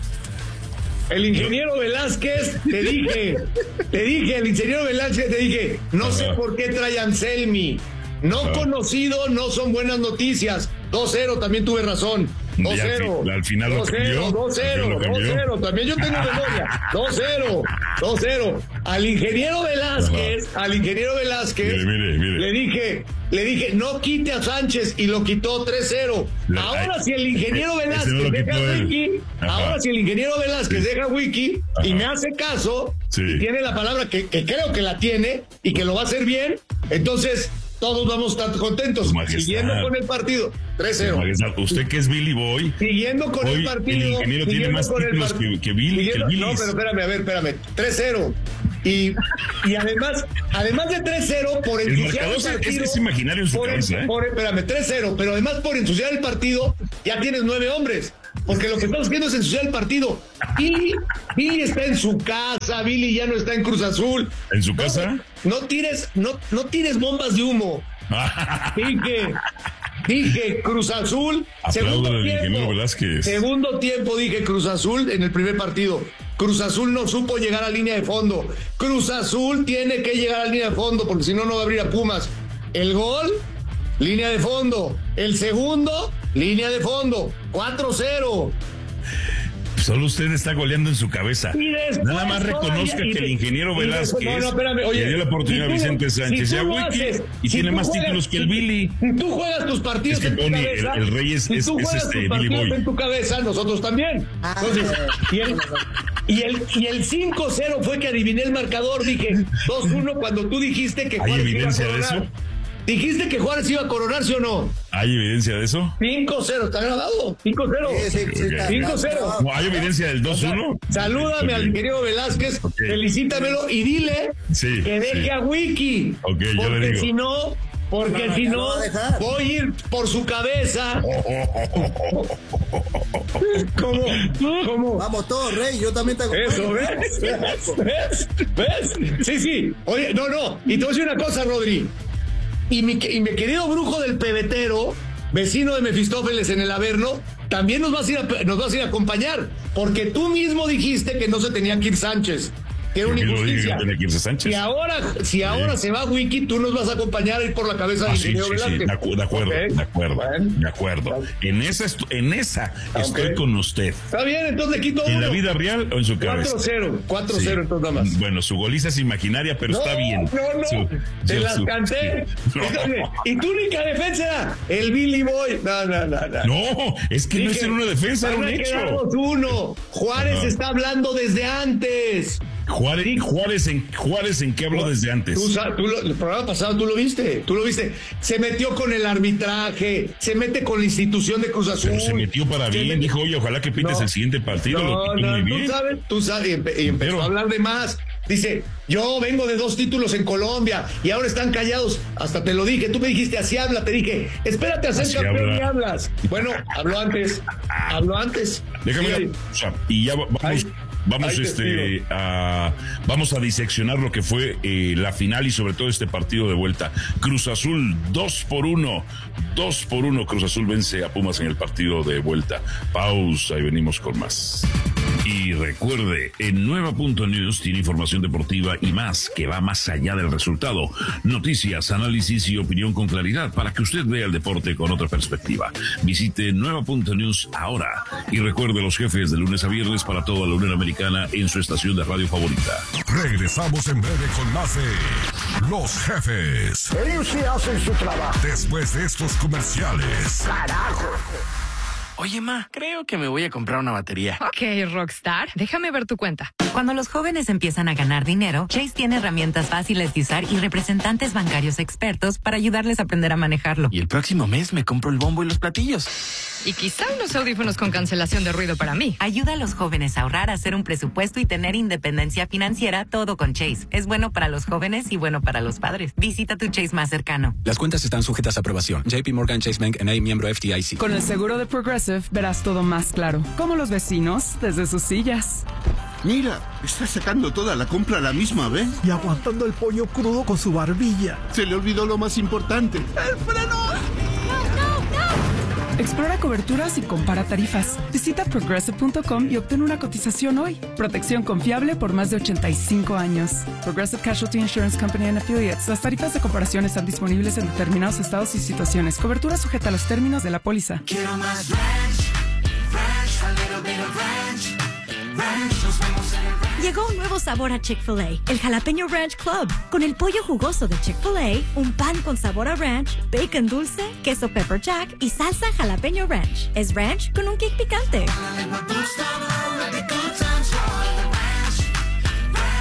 El ingeniero Velázquez, te dije, te dije, el ingeniero Velázquez, te dije, no sé Ajá. por qué trae Anselmi. No Ajá. conocido, no son buenas noticias. dos cero, también tuve razón. dos Y al cero. fi- al final lo dos cero, cambió, dos al cero, final lo dos cambió. cero. También yo tengo memoria. dos cero, dos cero. Al ingeniero Velázquez, al ingeniero Velázquez, Mire, mire, mire. le dije, le dije, no quite a Sánchez y lo quitó tres cero. Le- Ahora ay, si el ingeniero ese Velázquez no lo deja quitó él. Wiki, Ajá. ahora si el ingeniero Velázquez Sí. deja Wiki y Ajá. me hace caso, Sí. y tiene la palabra que, que creo que la tiene y que lo va a hacer bien, entonces todos vamos a estar contentos. Siguiendo con el partido, tres cero. Usted que es Billy Boy. Siguiendo con hoy el partido. El ingeniero tiene más títulos que, que Billy. Que el no, pero espérame, a ver, espérame. tres cero. Y, y además, además de tres cero, por ensuciar el, el partido. Es, es imaginario en su por, cabeza, ¿eh? Por, espérame, tres cero, pero además por ensuciar el partido, ya tienes nueve hombres. Porque lo que estamos viendo es ensuciar el partido. Y Billy está en su casa, Billy ya no está en Cruz Azul. ¿En su casa? No, no tires, no, no tires bombas de humo. Dije, dije Cruz Azul. Segundo tiempo, segundo tiempo dije Cruz Azul en el primer partido. Cruz Azul no supo llegar a línea de fondo. Cruz Azul tiene que llegar a línea de fondo porque si no, no va a abrir a Pumas. El gol, línea de fondo. El segundo, línea de fondo. cuatro cero. Solo usted está goleando en su cabeza. Nada más reconozca y, y, que el ingeniero Velázquez no, no, espérame, oye, le dio la oportunidad si tú, a Vicente Sánchez si y a Wiki haces, y si tiene más juegas, títulos que el Billy. Si tú juegas tus partidos es que en tu Tony, cabeza, el, el rey es, si es, tú es juegas este tus Billy Boy. En tu cabeza, nosotros también. Entonces, y el, y el, y el cinco cero fue que adiviné el marcador. Dije dos uno cuando tú dijiste que Juárez iba a coronar. ¿Hay evidencia de eso? ¿Dijiste que Juárez iba a coronar, sí o no? ¿Hay evidencia de eso? cinco cero, ¿está grabado? cinco cero. Sí, sí, sí, cinco cero. No, ¿hay evidencia del dos uno? O sea, salúdame okay. al ingeniero Velázquez, okay. felicítamelo y dile sí, que deje sí. a Wiki. Okay, yo le digo. Si no, porque no, si no, voy a ir por su cabeza. ¿Cómo? ¿Cómo? Vamos todos, Rey, yo también te acompaño. Eso, ¿ves? ¿Ves? ¿Ves? Sí, sí. Oye, no, no. Y te voy a decir una cosa, Rodri. Y mi, y mi querido brujo del pebetero, vecino de Mefistófeles en el Averno, también nos vas a ir a, nos vas a ir a acompañar, porque tú mismo dijiste que no se tenía que ir Sánchez, que era una injusticia. Si ahora, si sí. ahora se va Wiki, tú nos vas a acompañar a ir por la cabeza ah, del sí, ingeniero sí, Velázquez. Sí, de, acu- de acuerdo, okay. de acuerdo, bueno. de acuerdo. En esa, estu- en esa okay. estoy con usted. Está bien, entonces le quito uno. ¿En la vida real o en su cabeza? cuatro cero, cuatro cero sí. entonces nada más. Bueno, su goliza es imaginaria, pero no, está bien. No, no, su, te su, las su, canté. No. Y tu única defensa, el Billy Boy. No, no, no. No, no es que Dije, no es en una defensa, era un hecho. uno. Juárez no. está hablando desde antes. Juárez, sí. Juárez, en, Juárez, ¿en qué habló no, desde antes? Tú, tú lo, el programa pasado tú lo viste, tú lo viste. Se metió con el arbitraje, se mete con la institución de Cruz Azul. Pero se metió para bien, metió... dijo, oye, ojalá que pites no, el siguiente partido. No, lo no, muy bien. tú sabes, tú sabes, y, empe- y empezó Pero... a hablar de más. Dice, yo vengo de dos títulos en Colombia y ahora están callados. Hasta te lo dije, tú me dijiste, así habla, te dije, espérate a ser así campeón habla. Y hablas. Bueno, habló antes, habló antes. Déjame, sí. o sea, y ya vamos... Ay. Vamos, este, a, vamos a diseccionar lo que fue eh, la final y sobre todo este partido de vuelta. Cruz Azul dos por uno, dos por uno. Cruz Azul vence a Pumas en el partido de vuelta. Pausa y venimos con más. Y recuerde, en Nueva Punto News tiene información deportiva y más que va más allá del resultado. Noticias, análisis y opinión con claridad para que usted vea el deporte con otra perspectiva. Visite Nueva Punto News ahora y recuerde los jefes de lunes a viernes para toda la Unión Americana en su estación de radio favorita. Regresamos en breve con más de Los Jefes. Ellos sí hacen su trabajo. Después de estos comerciales. Carajo. Oye, ma, creo que me voy a comprar una batería. Ok, Rockstar, déjame ver tu cuenta. Cuando los jóvenes empiezan a ganar dinero, Chase tiene herramientas fáciles de usar y representantes bancarios expertos para ayudarles a aprender a manejarlo. Y el próximo mes me compro el bombo y los platillos. Y quizá unos audífonos con cancelación de ruido para mí. Ayuda a los jóvenes a ahorrar, a hacer un presupuesto y tener independencia financiera, todo con Chase. Es bueno para los jóvenes y bueno para los padres. Visita tu Chase más cercano. Las cuentas están sujetas a aprobación. J P Morgan Chase Bank N A, miembro F D I C. Con el seguro de Progressive verás todo más claro. Como los vecinos desde sus sillas. Mira, está sacando toda la compra a la misma vez. Y aguantando el pollo crudo con su barbilla. Se le olvidó lo más importante. ¡El freno! ¡No, no, no! Explora coberturas y compara tarifas. Visita progressive punto com y obtén una cotización hoy. Protección confiable por más de ochenta y cinco años. Progressive Casualty Insurance Company and Affiliates. Las tarifas de comparación están disponibles en determinados estados y situaciones. Cobertura sujeta a los términos de la póliza. Quiero más ranch, ranch, a little bit of ranch. Ranch, nos vemos en el ranch. Llegó un nuevo sabor a Chick-fil-A, el Jalapeño Ranch Club. Con el pollo jugoso de Chick-fil-A, un pan con sabor a ranch, bacon dulce, queso pepper jack y salsa jalapeño ranch. Es ranch con un kick picante.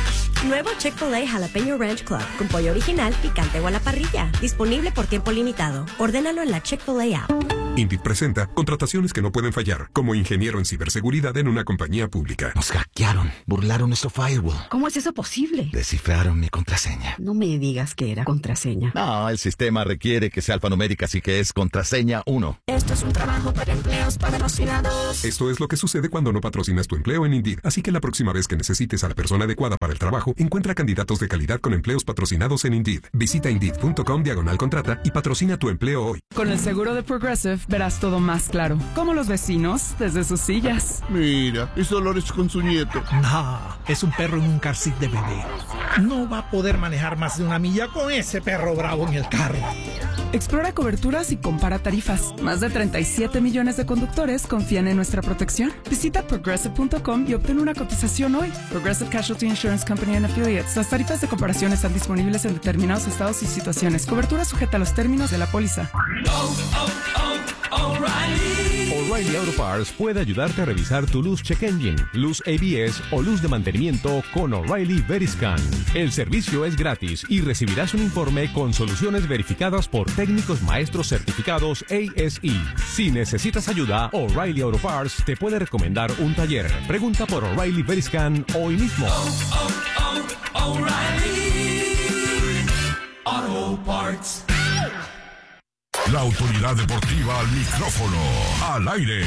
Nuevo Chick-fil-A Jalapeño Ranch Club, con pollo original, picante o a la parrilla. Disponible por tiempo limitado. Ordénalo en la Chick-fil-A app. Indeed presenta contrataciones que no pueden fallar, como ingeniero en ciberseguridad en una compañía pública. Nos hackearon, burlaron nuestro firewall. ¿Cómo es eso posible? Descifraron mi contraseña. No me digas que era contraseña. No, el sistema requiere que sea alfanumérica, así que es contraseña uno. Esto es un trabajo para empleos patrocinados. Esto es lo que sucede cuando no patrocinas tu empleo en Indeed, así que la próxima vez que necesites a la persona adecuada para el trabajo, encuentra candidatos de calidad con empleos patrocinados en Indeed. Visita Indeed.com diagonal contrata y patrocina tu empleo hoy. Con el seguro de Progressive verás todo más claro, como los vecinos desde sus sillas. Mira, es Dolores con su nieto. No, es un perro en un car seat de bebé. No va a poder manejar más de una milla con ese perro bravo en el carro. Explora coberturas y compara tarifas. Más de treinta y siete millones de conductores confían en nuestra protección. Visita progressive punto com y obtén una cotización hoy. Progressive Casualty Insurance Company and Affiliates. Las tarifas de comparación están disponibles en determinados estados y situaciones. Cobertura sujeta a los términos de la póliza. Oh, oh, oh, O'Reilly. O'Reilly Auto Parts puede ayudarte a revisar tu luz check engine, luz A B S o luz de mantenimiento con O'Reilly Veriscan. El servicio es gratis y recibirás un informe con soluciones verificadas por técnicos maestros certificados A S E. Si necesitas ayuda, O'Reilly Auto Parts te puede recomendar un taller. Pregunta por O'Reilly Veriscan hoy mismo. Oh, oh, oh, O'Reilly Auto Parts. La autoridad deportiva al micrófono, al aire.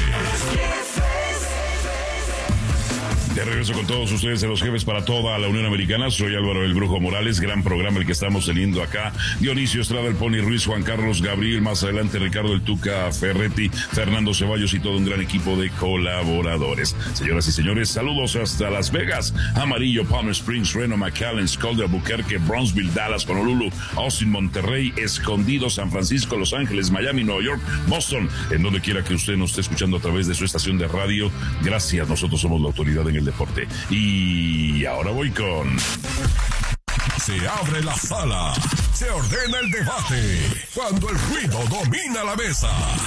De regreso con todos ustedes en Los Jefes para toda la Unión Americana. Soy Álvaro el Brujo Morales. Gran programa el que estamos teniendo acá. Dionisio Estrada, el Pony Ruiz, Juan Carlos Gabriel, más adelante Ricardo el Tuca Ferretti, Fernando Ceballos y todo un gran equipo de colaboradores. Señoras y señores, saludos hasta Las Vegas, Amarillo, Palm Springs, Reno, McAllen, Scully, Albuquerque, Brownsville, Dallas, Honolulu, Austin, Monterrey, Escondido, San Francisco, Los Ángeles, Miami, Nueva York, Boston, en donde quiera que usted nos esté escuchando a través de su estación de radio. Gracias, nosotros somos la autoridad en el deporte. Y ahora voy con... Se abre la sala, se ordena el debate, cuando el ruido domina la mesa.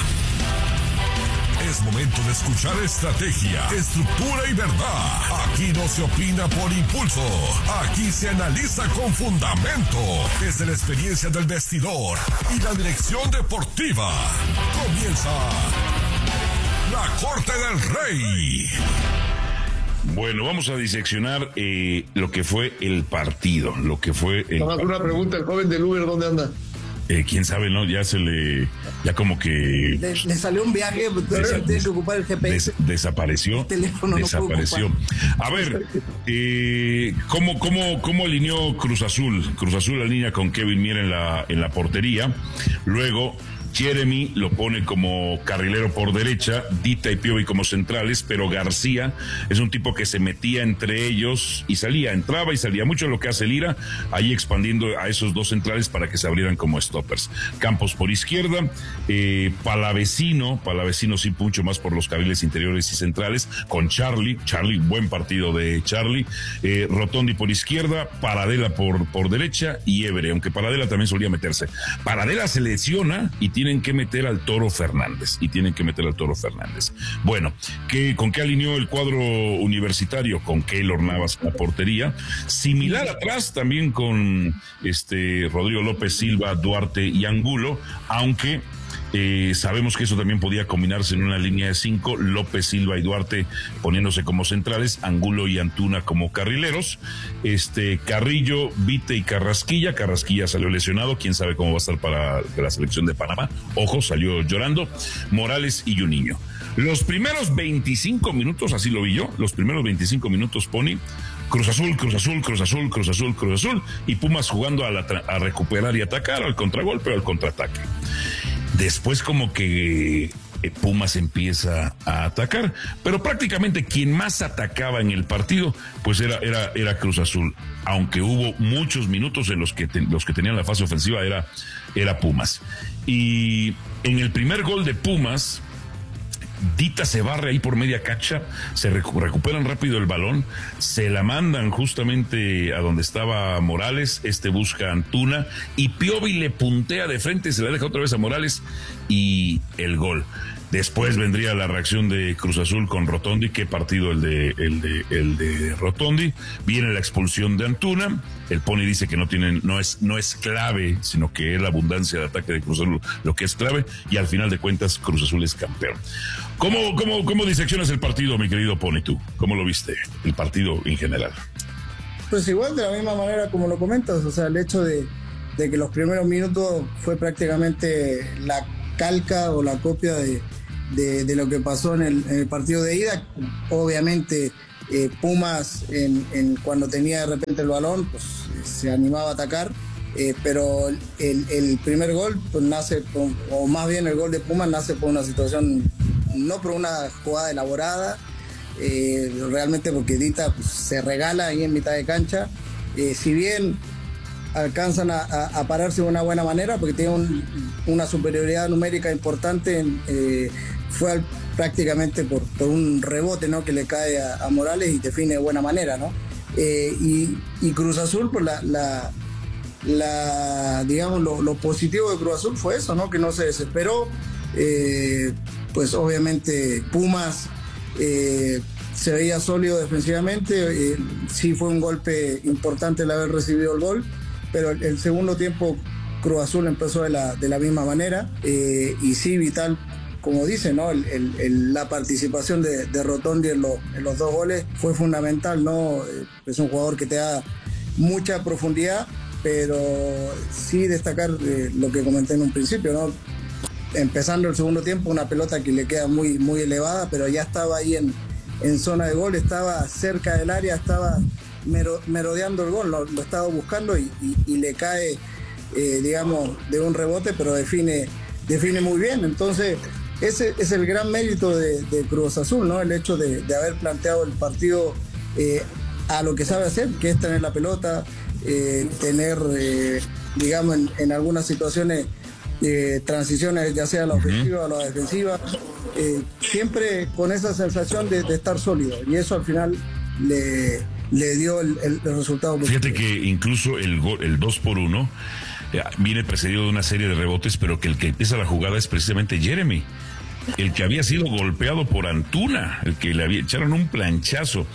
Es momento de escuchar estrategia, estructura y verdad. Aquí no se opina por impulso, aquí se analiza con fundamento, desde la experiencia del vestidor y la dirección deportiva. Comienza la Corte del Rey. Bueno, vamos a diseccionar eh, lo que fue el partido, lo que fue el... Vamos a hacer una pregunta, el joven del Uber, ¿dónde anda? Eh, quién sabe, ¿no? Ya se le... Ya como que... Le, le salió un viaje, Desa, tiene que ocupar el G P S. Des, desapareció. El teléfono desapareció. No a ver, eh, ¿cómo, cómo, ¿cómo alineó Cruz Azul? Cruz Azul alinea con Kevin Mier en la, en la portería. Luego... Jeremy lo pone como carrilero por derecha, Dita y Piovi como centrales, pero García es un tipo que se metía entre ellos y salía, entraba y salía, mucho lo que hace Lira, ahí expandiendo a esos dos centrales para que se abrieran como stoppers. Campos por izquierda, eh, Palavecino, Palavecino sí mucho más por los carriles interiores y centrales, con Charlie, Charlie, buen partido de Charlie, eh, Rotondi por izquierda, Paradela por, por derecha y Évere, aunque Paradela también solía meterse. Paradela se lesiona y tiene tienen que meter al Toro Fernández y tienen que meter al Toro Fernández. Bueno, ¿qué, ¿con qué alineó el cuadro universitario? Con Keylor Navas en la portería, similar atrás también con este Rodrigo López, Silva, Duarte y Angulo, aunque Eh, sabemos que eso también podía combinarse en una línea de cinco, López, Silva y Duarte poniéndose como centrales, Angulo y Antuna como carrileros, este Carrillo, Vite y Carrasquilla, Carrasquilla salió lesionado, quién sabe cómo va a estar para la selección de Panamá, ojo, salió llorando, Morales y Juninho. Los primeros veinticinco minutos, así lo vi yo, los primeros veinticinco minutos Pony, Cruz Azul, Cruz Azul, Cruz Azul, Cruz Azul, Cruz Azul, y Pumas jugando a, la, a recuperar y atacar, al contragolpe o al contraataque. Después como que Pumas empieza a atacar, pero prácticamente quien más atacaba en el partido pues era, era, era Cruz Azul, aunque hubo muchos minutos en los que, te, los que tenían la fase ofensiva era, era Pumas. Y en el primer gol de Pumas, Dita se barre ahí por media cancha, se recu- recuperan rápido el balón, se la mandan justamente a donde estaba Morales, este busca a Antuna y Piovi le puntea de frente, se la deja otra vez a Morales y el gol. Después vendría la reacción de Cruz Azul con Rotondi. Qué partido el de, el de, el de Rotondi. Viene la expulsión de Antuna. El Pony dice que no tienen, no es, no es clave, sino que es la abundancia de ataque de Cruz Azul lo que es clave. Y al final de cuentas, Cruz Azul es campeón. ¿Cómo, cómo, cómo diseccionas el partido, mi querido Pony, tú? ¿Cómo lo viste? El partido en general. Pues igual de la misma manera como lo comentas, o sea, el hecho de, de que los primeros minutos fue prácticamente la calca o la copia de, de, de lo que pasó en el, en el partido de ida. Obviamente eh, Pumas en, en cuando tenía de repente el balón pues se animaba a atacar, eh, pero el, el primer gol pues nace, por, o más bien el gol de Pumas nace por una situación, no por una jugada elaborada, eh, realmente porque Dita pues, se regala ahí en mitad de cancha, eh, si bien alcanzan a, a, a pararse de una buena manera porque tienen un, una superioridad numérica importante, en, eh, fue al, prácticamente por, por un rebote, ¿no?, que le cae a, a Morales y define de buena manera, ¿no? Eh, y, y Cruz Azul, pues la, la, la digamos, lo, lo positivo de Cruz Azul fue eso, ¿no?, que no se desesperó, eh, pues obviamente Pumas eh, se veía sólido defensivamente, eh, sí fue un golpe importante el haber recibido el gol, pero el, el segundo tiempo Cruz Azul empezó de la, de la misma manera, eh, y sí, vital, como dice, ¿no? El, el, el, la participación de, de Rotondi en, lo, en los dos goles fue fundamental, ¿no? Es un jugador que te da mucha profundidad, pero sí destacar eh, lo que comenté en un principio, ¿no? Empezando el segundo tiempo, una pelota que le queda muy, muy elevada, pero ya estaba ahí en, en zona de gol, estaba cerca del área, estaba mero, merodeando el gol, lo, lo estaba buscando y, y, y le cae, eh, digamos, de un rebote, pero define, define muy bien. Entonces, ese es el gran mérito de, de Cruz Azul, ¿no? El hecho de, de haber planteado el partido eh, a lo que sabe hacer, que es tener la pelota, eh, tener, eh, digamos, en, en algunas situaciones, Eh, transiciones ya sea a la ofensiva o a la defensiva, eh, siempre con esa sensación de, de estar sólido, y eso al final le, le dio el, el, el resultado. Fíjate que incluso el gol, el dos por uno eh, viene precedido de una serie de rebotes, pero que el que empieza la jugada es precisamente Jeremy, el que había sido golpeado por Antuna, el que le había echaron un planchazo.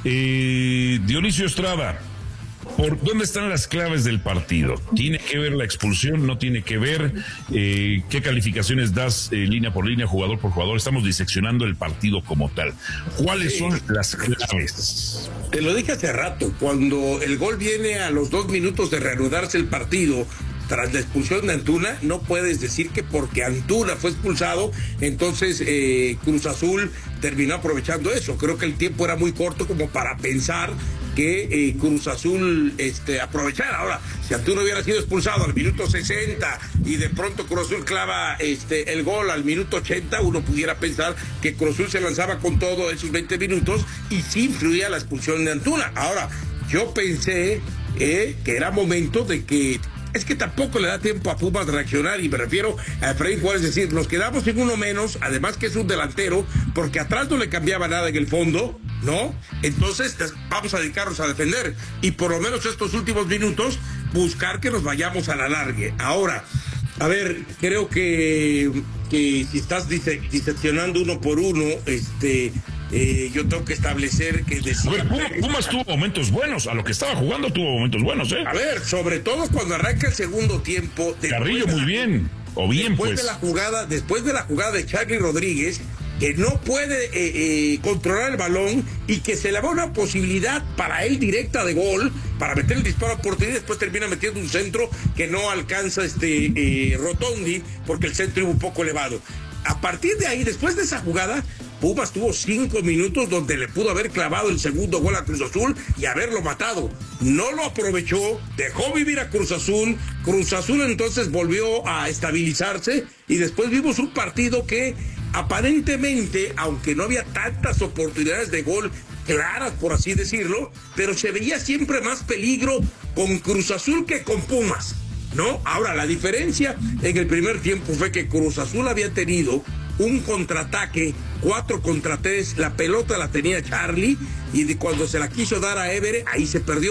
eh, Dionisio Estrada, ¿por dónde están las claves del partido? ¿Tiene que ver la expulsión? ¿No tiene que ver? Eh, ¿Qué calificaciones das eh, línea por línea, jugador por jugador? Estamos diseccionando el partido como tal. ¿Cuáles son las claves? Te lo dije hace rato, cuando el gol viene a los dos minutos de reanudarse el partido, tras la expulsión de Antuna, no puedes decir que porque Antuna fue expulsado, entonces eh, Cruz Azul terminó aprovechando eso. Creo que el tiempo era muy corto como para pensar que eh, Cruz Azul este, aprovechara. Ahora, si Antuna hubiera sido expulsado al minuto sesenta y de pronto Cruz Azul clava este, el gol al minuto ochenta, uno pudiera pensar que Cruz Azul se lanzaba con todo esos veinte minutos y sí influía la expulsión de Antuna. Ahora, yo pensé eh, que era momento de que es que tampoco le da tiempo a Pumas de reaccionar, y me refiero a Efraín Juárez, es decir, nos quedamos sin uno menos, además que es un delantero, porque atrás no le cambiaba nada en el fondo, ¿no? Entonces vamos a dedicarnos a defender, y por lo menos estos últimos minutos buscar que nos vayamos a la largue. Ahora, a ver, creo que, que si estás dise- diseccionando uno por uno, este... Eh, yo tengo que establecer que decía, a ver, Pumas, Pumas tuvo momentos buenos, a lo que estaba jugando tuvo momentos buenos, ¿eh? A ver, sobre todo cuando arranca el segundo tiempo. Carrillo muy bien, o bien después pues. de la jugada, después de la jugada de Charly Rodríguez, que no puede eh, eh, controlar el balón y que se le va una posibilidad para él directa de gol, para meter el disparo a portería, y después termina metiendo un centro que no alcanza este eh, Rotondi, porque el centro iba un poco elevado. A partir de ahí, después de esa jugada, Pumas tuvo cinco minutos donde le pudo haber clavado el segundo gol a Cruz Azul y haberlo matado. No lo aprovechó, dejó vivir a Cruz Azul. Cruz Azul entonces volvió a estabilizarse y después vimos un partido que aparentemente, aunque no había tantas oportunidades de gol claras, por así decirlo, pero se veía siempre más peligro con Cruz Azul que con Pumas, ¿no? Ahora, la diferencia en el primer tiempo fue que Cruz Azul había tenido un contraataque, cuatro contra tres, la pelota la tenía Charly, y de cuando se la quiso dar a Évere, ahí se perdió.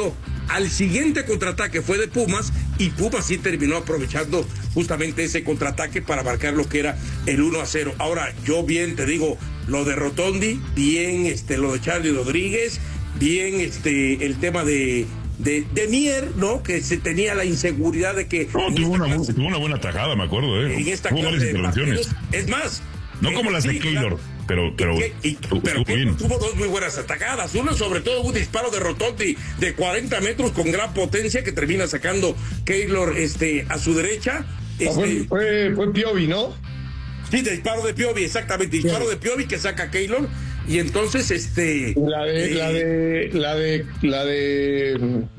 al siguiente contraataque fue de Pumas y Pumas sí terminó aprovechando justamente ese contraataque para marcar lo que era el uno a cero. Ahora, yo bien te digo, lo de Rotondi, bien este, lo de Charlie Rodríguez, bien este, el tema de... De, de Mier, ¿no? Que se tenía la inseguridad de que... No, tuvo una, clase, tuvo una buena tajada, me acuerdo, ¿eh? En esta tuvo varias intervenciones. Partidos, es más... No como las sí, de Keylor, claro. pero... pero, y, y, pero bien. Tuvo dos muy buenas atacadas. Una, sobre todo, un disparo de Rotondi de cuarenta metros con gran potencia que termina sacando Keylor este, a su derecha. Este, fue, fue, fue Piovi, ¿no? Sí, de disparo de Piovi, exactamente. Disparo sí. de Piovi que saca a Keylor. Y entonces, este... La de... Eh, la de... La de... La de...